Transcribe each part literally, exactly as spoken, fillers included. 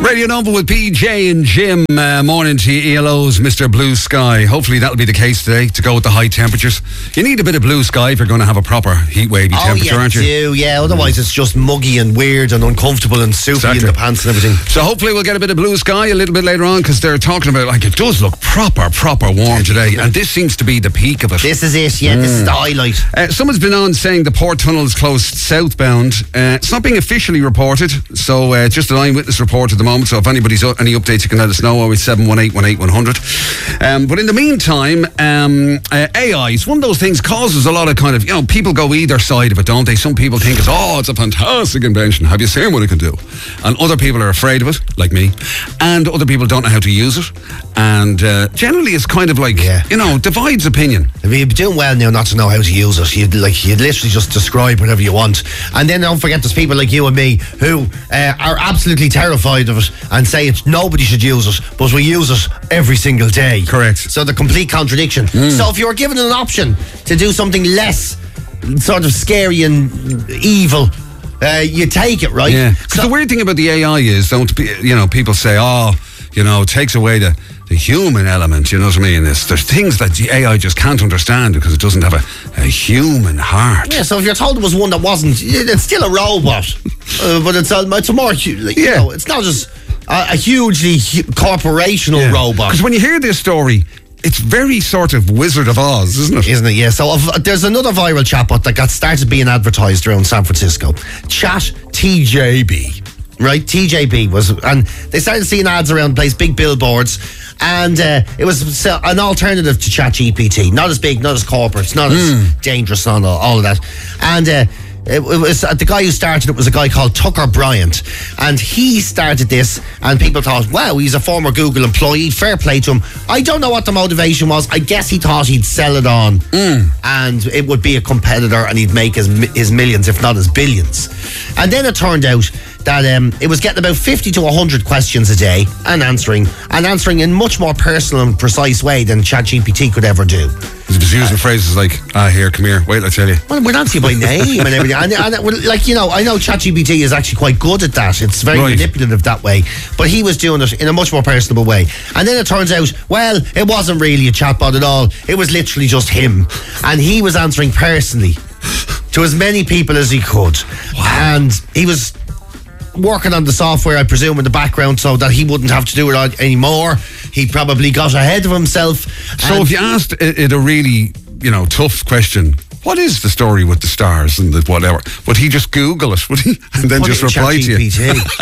Radio Nova with P J and Jim. Uh, morning to you, E L O's Mister Blue Sky. Hopefully that'll be the case today to go with the high temperatures. You need a bit of blue sky if you're going to have a proper heat wavy oh, temperature, yeah, aren't you? do, yeah. Otherwise it's just muggy and weird and uncomfortable and soupy exactly. in the pants and everything. So hopefully we'll get a bit of blue sky a little bit later on, because they're talking about, like, it does look proper, proper warm today, and this seems to be the peak of it. This is it, yeah. Mm. This is the highlight. Uh, someone's been on saying the Port Tunnel is closed southbound. Uh, it's not being officially reported, so uh, just an eyewitness report at the moment. So if anybody's uh, any updates, you can let us know. oh seven one eight one eight one hundred. Um, but in the meantime, um, uh, A I is one of those things causes a lot of kind of, you know, people go either side of it, don't they? Some people think it's, oh, it's a fantastic invention. Have you seen what it can do? And other people are afraid of it, like me. And other people don't know how to use it. And uh, generally it's kind of like, yeah. you know, divides opinion. I mean, you'd be doing well now not to know how to use it. You'd, like, you'd literally just describe whatever you want. And then don't forget there's people like you and me who uh, are absolutely terrified of it and say it's nobody should use it, but we use it every single day. Correct. So the complete contradiction. Mm. So if you were given an option to do something less sort of scary and evil, uh, you take it, right? Yeah. Because so, the weird thing about the A I is, don't you know, people say, oh, you know, it takes away the, the human element, you know what I mean? It's, there's things that the A I just can't understand because it doesn't have a, a human heart. Yeah, so if you're told it was one that wasn't, it's still a robot, uh, but it's a, it's a more, like, yeah. you know, it's not just a, a hugely hu- corporational yeah. robot. Because when you hear this story, it's very sort of Wizard of Oz, isn't it? Isn't it? Yeah. So uh, there's another viral chatbot that got started being advertised around San Francisco. Chat T J B. Right? T J B was, and they started seeing ads around the place, big billboards, and uh, it was an alternative to ChatGPT. Not as big, not as corporate, it's not mm. as dangerous, and all, all of that. And uh, it, it was uh, the guy who started it was a guy called Tucker Bryant, and he started this, and people thought, wow, he's a former Google employee, fair play to him. I don't know what the motivation was. I guess he thought he'd sell it on mm. and it would be a competitor and he'd make his, his millions, if not his billions. And then it turned out that um, it was getting about fifty to one hundred questions a day and answering, and answering in much more personal and precise way than ChatGPT could ever do. He was using uh, phrases like, ah, here, come here, wait, I'll tell you. Well, we're answering by name and everything. And, and, like, you know, I know ChatGPT is actually quite good at that. It's very right. manipulative that way. But he was doing it in a much more personable way. And then it turns out, well, it wasn't really a chatbot at all. It was literally just him. And he was answering personally to as many people as he could. Wow. And he was working on the software, I presume, in the background so that he wouldn't have to do it anymore. He probably got ahead of himself. So if you asked it a really, you know, tough question, what is the story with the stars and the whatever, would he just Google it, would he? And then just reply to you?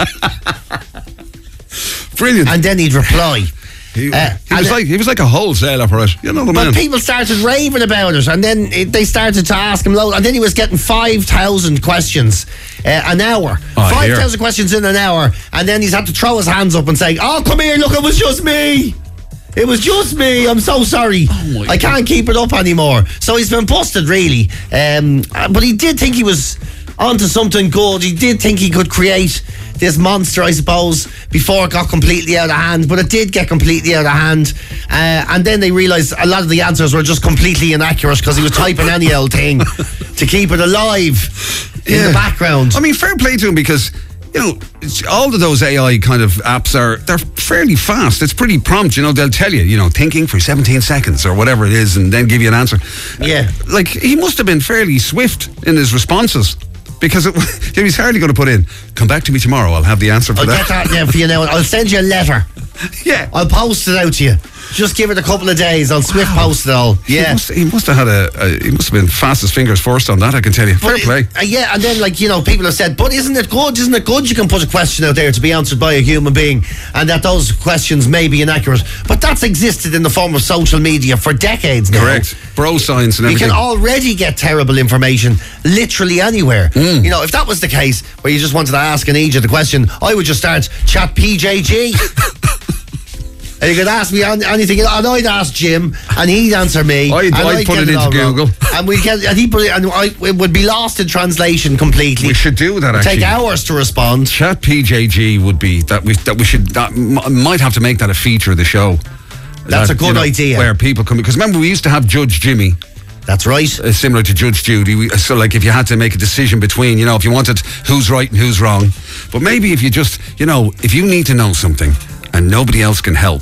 Brilliant. And then he'd reply. He, uh, he was like he was like a wholesaler for it, you know the but man. But people started raving about it, and then it, they started to ask him loads, and then he was getting five thousand questions uh, an hour. Oh, five thousand questions in an hour, and then he's had to throw his hands up and say, "Oh, come here, look, it was just me. It was just me. I'm so sorry. Oh I can't keep it up anymore." So he's been busted, really. Um, but he did think he was onto something good. He did think he could create this monster, I suppose, before it got completely out of hand. But it did get completely out of hand. Uh, and then they realised a lot of the answers were just completely inaccurate because he was typing any old thing to keep it alive in yeah. the background. I mean, fair play to him, because, you know, it's, all of those A I kind of apps are, they're fairly fast. It's pretty prompt, you know, they'll tell you, you know, thinking for seventeen seconds or whatever it is, and then give you an answer. Yeah. Uh, like, he must have been fairly swift in his responses. Because it, he's hardly going to put in, come back to me tomorrow, I'll have the answer for I'll that. I'll get that now for you now. I'll send you a letter. Yeah. I'll post it out to you. Just give it a couple of days. I'll swift wow. post it all. Yeah. He must, he must have had a, a, he must have been fast as fingers first on that, I can tell you. Fair but play. Uh, yeah, and then, like, you know, people have said, but isn't it good? Isn't it good you can put a question out there to be answered by a human being, and that those questions may be inaccurate? But that's existed in the form of social media for decades now. Correct. Bro science and everything. You can already get terrible information literally anywhere. Mm. You know, if that was the case, where you just wanted to ask an agent a question, I would just start Chat P J G. And you could ask me anything, and I'd ask Jim, and he'd answer me. I'd, I'd, I'd put it, it into Google, wrong. and we get, and he put it, and I, it would be lost in translation completely. We should do that. It'd actually take hours to respond. Chat P J G would be that we that we should that m- might have to make that a feature of the show. That's that, a good you know, idea. Where people come, because remember we used to have Judge Jimmy. That's right. Uh, similar to Judge Judy. We, so, like, if you had to make a decision between, you know, if you wanted who's right and who's wrong. But maybe if you just, you know, if you need to know something and nobody else can help,